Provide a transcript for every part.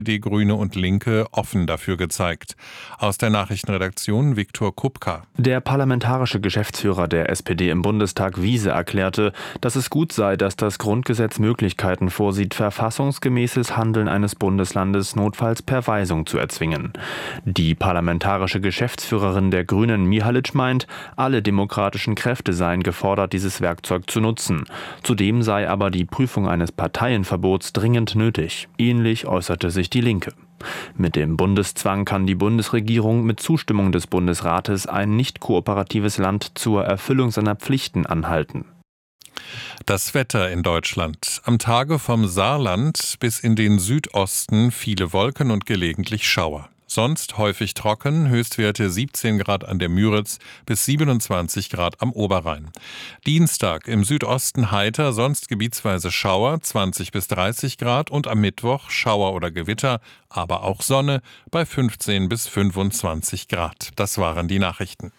Die Grüne und Linke offen dafür gezeigt. Aus der Nachrichtenredaktion Viktor Kupka. Der parlamentarische Geschäftsführer der SPD im Bundestag, Wiese, erklärte, dass es gut sei, dass das Grundgesetz Möglichkeiten vorsieht, verfassungsgemäßes Handeln eines Bundeslandes notfalls per Weisung zu erzwingen. Die parlamentarische Geschäftsführerin der Grünen, Mihalic, meint, alle demokratischen Kräfte seien gefordert, dieses Werkzeug zu nutzen. Zudem sei aber die Prüfung eines Parteienverbots dringend nötig. Ähnlich äußerte sich die Linke. Mit dem Bundeszwang kann die Bundesregierung mit Zustimmung des Bundesrates ein nicht kooperatives Land zur Erfüllung seiner Pflichten anhalten. Das Wetter in Deutschland. Am Tage vom Saarland bis in den Südosten viele Wolken und gelegentlich Schauer. Sonst häufig trocken, Höchstwerte 17 Grad an der Müritz bis 27 Grad am Oberrhein. Dienstag im Südosten heiter, sonst gebietsweise Schauer 20 bis 30 Grad und am Mittwoch Schauer oder Gewitter, aber auch Sonne bei 15 bis 25 Grad. Das waren die Nachrichten.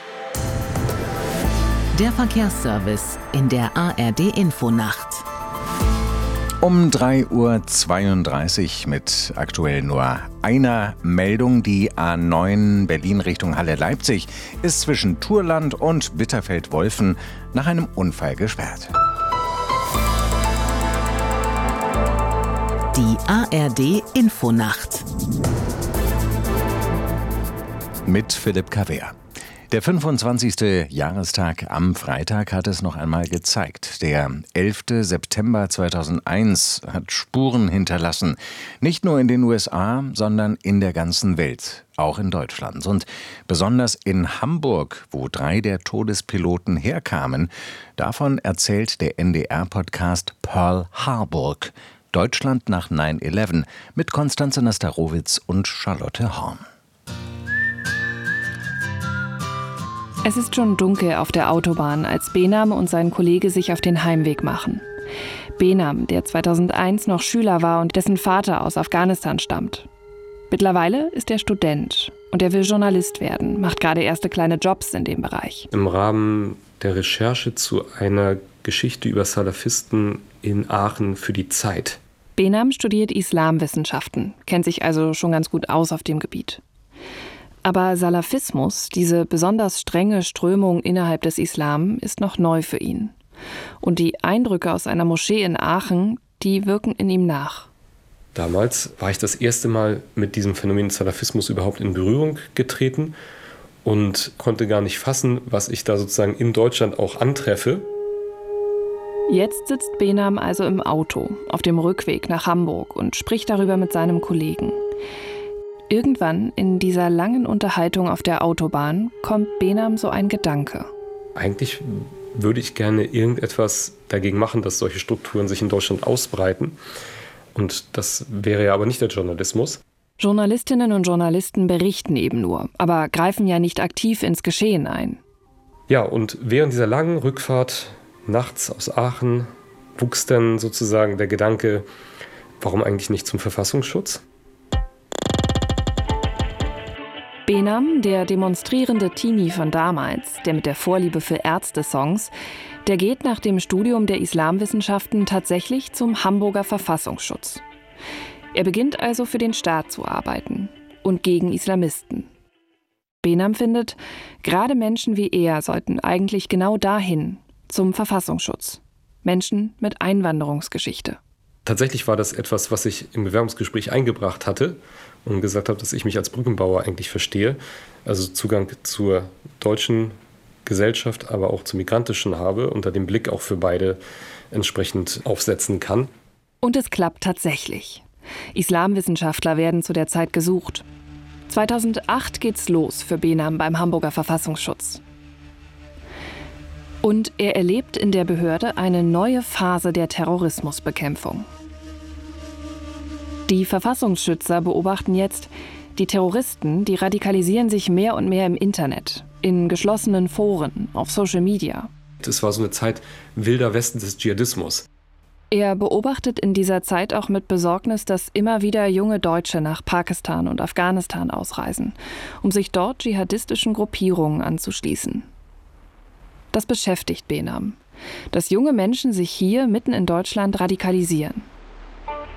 Der Verkehrsservice in der ARD-Infonacht. Um 3:32 Uhr mit aktuell nur einer Meldung. Die A9 Berlin Richtung Halle-Leipzig ist zwischen Turland und Bitterfeld-Wolfen nach einem Unfall gesperrt. Die ARD-Infonacht. Mit Philipp Kaver. Der 25. Jahrestag am Freitag hat es noch einmal gezeigt. Der 11. September 2001 hat Spuren hinterlassen. Nicht nur in den USA, sondern in der ganzen Welt, auch in Deutschland. Und besonders in Hamburg, wo 3 der Todespiloten herkamen, davon erzählt der NDR-Podcast Pearl Harbor. Deutschland nach 9/11 mit Konstanze Nasterowitz und Charlotte Horn. Es ist schon dunkel auf der Autobahn, als Behnam und sein Kollege sich auf den Heimweg machen. Behnam, der 2001 noch Schüler war und dessen Vater aus Afghanistan stammt. Mittlerweile ist er Student und er will Journalist werden, macht gerade erste kleine Jobs in dem Bereich. Im Rahmen der Recherche zu einer Geschichte über Salafisten in Aachen für die Zeit. Behnam studiert Islamwissenschaften, kennt sich also schon ganz gut aus auf dem Gebiet. Aber Salafismus, diese besonders strenge Strömung innerhalb des Islam, ist noch neu für ihn. Und die Eindrücke aus einer Moschee in Aachen, die wirken in ihm nach. Damals war ich das erste Mal mit diesem Phänomen Salafismus überhaupt in Berührung getreten und konnte gar nicht fassen, was ich da sozusagen in Deutschland auch antreffe. Jetzt sitzt Behnam also im Auto, auf dem Rückweg nach Hamburg und spricht darüber mit seinem Kollegen. Irgendwann in dieser langen Unterhaltung auf der Autobahn kommt Behnam so ein Gedanke. Eigentlich würde ich gerne irgendetwas dagegen machen, dass solche Strukturen sich in Deutschland ausbreiten. Und das wäre ja aber nicht der Journalismus. Journalistinnen und Journalisten berichten eben nur, aber greifen ja nicht aktiv ins Geschehen ein. Ja, und während dieser langen Rückfahrt nachts aus Aachen wuchs dann sozusagen der Gedanke, warum eigentlich nicht zum Verfassungsschutz? Behnam, der demonstrierende Teenie von damals, der mit der Vorliebe für Ärzte-Songs, der geht nach dem Studium der Islamwissenschaften tatsächlich zum Hamburger Verfassungsschutz. Er beginnt also für den Staat zu arbeiten und gegen Islamisten. Behnam findet, gerade Menschen wie er sollten eigentlich genau dahin, zum Verfassungsschutz. Menschen mit Einwanderungsgeschichte. Tatsächlich war das etwas, was ich im Bewerbungsgespräch eingebracht hatte und gesagt habe, dass ich mich als Brückenbauer eigentlich verstehe. Also Zugang zur deutschen Gesellschaft, aber auch zur migrantischen habe, unter dem Blick auch für beide entsprechend aufsetzen kann. Und es klappt tatsächlich. Islamwissenschaftler werden zu der Zeit gesucht. 2008 geht's los für Behnam beim Hamburger Verfassungsschutz. Und er erlebt in der Behörde eine neue Phase der Terrorismusbekämpfung. Die Verfassungsschützer beobachten jetzt, die Terroristen, die radikalisieren sich mehr und mehr im Internet, in geschlossenen Foren, auf Social Media. Es war so eine Zeit wilder Westen des Dschihadismus. Er beobachtet in dieser Zeit auch mit Besorgnis, dass immer wieder junge Deutsche nach Pakistan und Afghanistan ausreisen, um sich dort dschihadistischen Gruppierungen anzuschließen. Das beschäftigt Behnam, dass junge Menschen sich hier mitten in Deutschland radikalisieren.